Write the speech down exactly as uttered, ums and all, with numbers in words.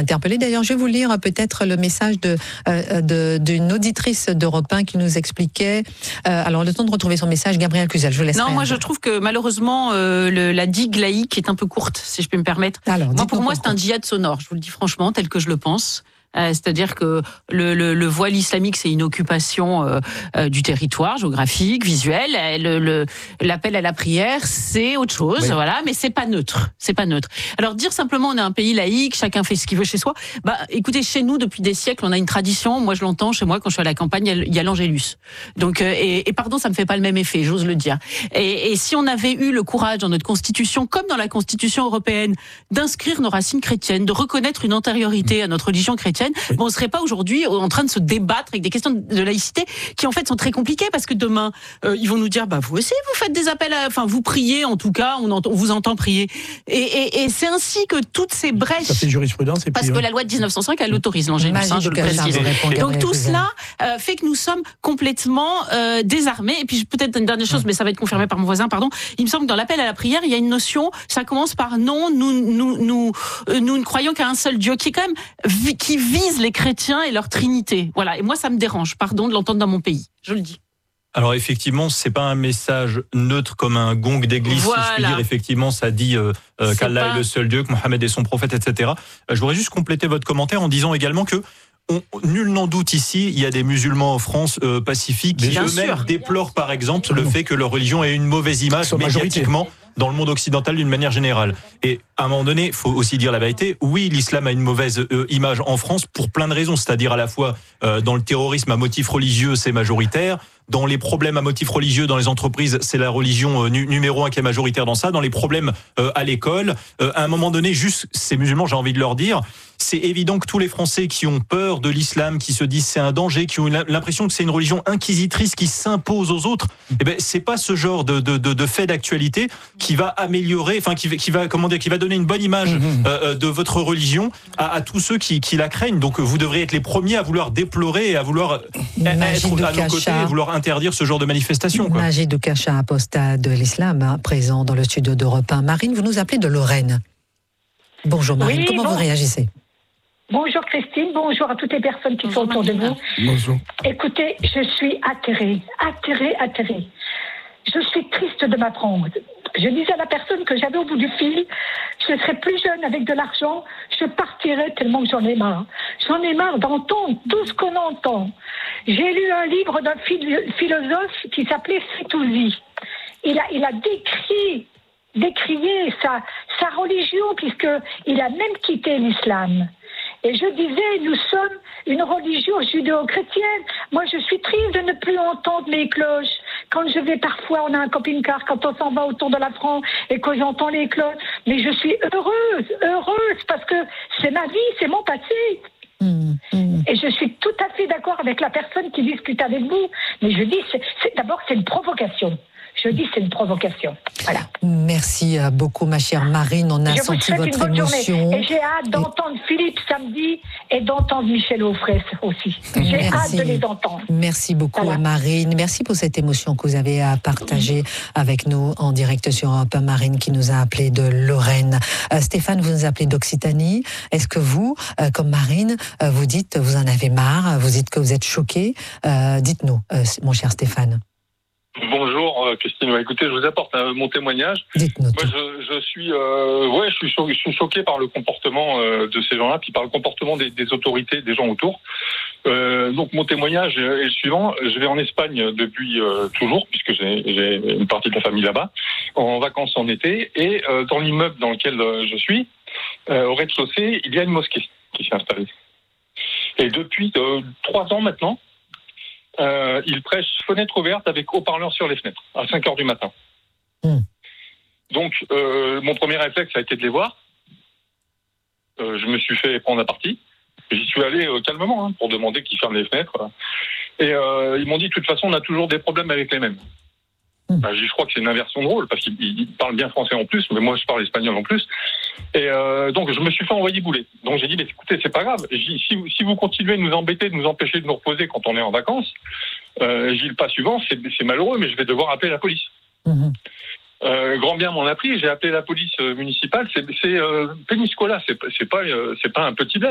interpellé. D'ailleurs, je vais vous lire peut-être le message de, euh, de, d'une auditrice d'Europe un qui nous expliquait. Euh, alors, le temps de retrouver son message, Gabriel Cluzel, je vous laisse. Non, moi je trouve que malheureusement euh, le, la digue laïque est un peu courte, si je peux me permettre. Alors, moi, pour moi, c'est un djihad sonore, je vous le dis franchement, tel que je le pense. Euh, c'est-à-dire que le, le, le voile islamique, c'est une occupation euh, euh, du territoire géographique, visuel. Le, le, l'appel à la prière, c'est autre chose, oui. Voilà, mais c'est pas neutre. C'est pas neutre. Alors dire simplement on est un pays laïque, chacun fait ce qu'il veut chez soi. Bah, écoutez, chez nous depuis des siècles, on a une tradition. Moi, je l'entends chez moi quand je suis à la campagne, il y a l'Angélus. Donc, euh, et, et pardon, ça me fait pas le même effet, j'ose le dire. Et, et si on avait eu le courage dans notre constitution, comme dans la constitution européenne, d'inscrire nos racines chrétiennes, de reconnaître une antériorité à notre religion chrétienne. Oui. Bon, on ne serait pas aujourd'hui en train de se débattre avec des questions de laïcité qui en fait sont très compliquées parce que demain euh, ils vont nous dire bah vous aussi vous faites des appels, à, enfin vous priez en tout cas, on, entend, on vous entend prier et, et, et c'est ainsi que toutes ces brèches. Ça fait jurisprudence et parce puis, que oui. la loi de dix-neuf cent cinq elle autorise l'angélus, hein, je le précise. Donc tout cela euh, fait que nous sommes complètement euh, désarmés et puis peut-être une dernière chose, mais ça va être confirmé par mon voisin, pardon. Il me semble que dans l'appel à la prière il y a une notion, ça commence par non, nous nous nous euh, nous ne croyons qu'à un seul Dieu qui est quand même qui vise les chrétiens et leur trinité. Voilà. Et moi, ça me dérange, pardon, de l'entendre dans mon pays. Je le dis. Alors effectivement, c'est pas un message neutre comme un gong d'église, voilà. Si je puis dire. Effectivement, ça dit euh, euh, qu'Allah pas... est le seul Dieu, que Mohammed est son prophète, et cetera. Euh, je voudrais juste compléter votre commentaire en disant également que on, nul n'en doute ici, il y a des musulmans en France euh, pacifiques qui eux-mêmes sûr. déplorent par exemple le fait que leur religion ait une mauvaise image médiatiquement dans le monde occidental d'une manière générale. Et à un moment donné, il faut aussi dire la vérité, oui, l'islam a une mauvaise euh, image en France pour plein de raisons, c'est-à-dire à la fois euh, dans le terrorisme à motif religieux, c'est majoritaire, dans les problèmes à motif religieux dans les entreprises, c'est la religion euh, nu- numéro un qui est majoritaire dans ça, dans les problèmes euh, à l'école, euh, à un moment donné, juste ces musulmans, j'ai envie de leur dire, c'est évident que tous les Français qui ont peur de l'islam, qui se disent c'est un danger, qui ont l'impression que c'est une religion inquisitrice qui s'impose aux autres, eh ben c'est pas ce genre de de de, de fait d'actualité qui va améliorer, enfin qui, qui va comment dire, qui va donner une bonne image euh, de votre religion à, à tous ceux qui qui la craignent. Donc vous devriez être les premiers à vouloir déplorer et à vouloir Majid être à nos côtés et vouloir interdire ce genre de manifestation. Quoi. Majid Doukacha, apostat de l'islam, hein, présent dans le studio d'Europe un. Marine, vous nous appelez de Lorraine. Bonjour Marine, oui, comment bon. vous réagissez? Bonjour Christine, bonjour à toutes les personnes qui bonjour sont autour de vous. Bonjour. Écoutez, je suis atterrée, atterrée, atterrée. Je suis triste de m'apprendre. Je disais à la personne que j'avais au bout du fil, je serais plus jeune avec de l'argent, je partirais tellement que j'en ai marre. J'en ai marre d'entendre tout ce qu'on entend. J'ai lu un livre d'un philosophe qui s'appelait Fitoussi. Il a, il a décrit, décrié sa, sa religion puisqu'il a même quitté l'islam. Et je disais, nous sommes une religion judéo-chrétienne. Moi, je suis triste de ne plus entendre les cloches. Quand je vais parfois, on a un camping-car, quand on s'en va autour de la France et que j'entends les cloches. Mais je suis heureuse, heureuse, parce que c'est ma vie, c'est mon passé. Mmh, mmh. Et je suis tout à fait d'accord avec la personne qui discute avec vous. Mais je dis, c'est, c'est, d'abord, c'est une provocation. Je dis c'est une provocation. Voilà. Merci beaucoup, ma chère Marine. On a je senti votre émotion. Journée. Et j'ai hâte d'entendre et... Philippe samedi et d'entendre Michel Onfray aussi. J'ai Merci. hâte de les entendre. Merci beaucoup, voilà. Marine. Merci pour cette émotion que vous avez à partager avec nous en direct sur Europe un. Marine qui nous a appelé de Lorraine. Euh, Stéphane, vous nous appelez d'Occitanie. Est-ce que vous, euh, comme Marine, euh, vous dites vous en avez marre, vous dites que vous êtes choqué? euh, Dites-nous, euh, mon cher Stéphane. Bonjour Christine, ouais, écoutez, je vous apporte euh, mon témoignage. Dites-nous. Moi, je, je suis, euh, ouais, je suis, cho- je suis choqué par le comportement euh, de ces gens-là, puis par le comportement des, des autorités, des gens autour. Euh, donc mon témoignage est le suivant. Je vais en Espagne depuis euh, toujours, puisque j'ai, j'ai une partie de la famille là-bas, en vacances en été, et euh, dans l'immeuble dans lequel euh, je suis, euh, au rez-de-chaussée, il y a une mosquée qui s'est installée. Et depuis euh, trois ans maintenant, Euh, il prêche fenêtre ouverte avec haut-parleur sur les fenêtres à cinq heures du matin. Mmh. Donc, euh, mon premier réflexe a été de les voir. Euh, je me suis fait prendre à partie. J'y suis allé euh, calmement hein, pour demander qu'ils ferment les fenêtres. Et euh, ils m'ont dit, de toute façon, on a toujours des problèmes avec les mêmes. Mmh. Ben, je crois que c'est une inversion drôle, parce qu'ils parlent bien français en plus, mais moi, je parle espagnol en plus. Et euh, donc, je me suis fait envoyer bouler. Donc, j'ai dit, mais écoutez, c'est pas grave. Dit, si, si vous continuez de nous embêter, de nous empêcher de nous reposer quand on est en vacances, euh, j'ai dit, le pas suivant, c'est, c'est malheureux, mais je vais devoir appeler la police. Mmh. Euh, grand bien m'en a pris, j'ai appelé la police municipale. C'est, c'est euh, Péniscola, c'est, c'est pas, euh, c'est pas un petit bled.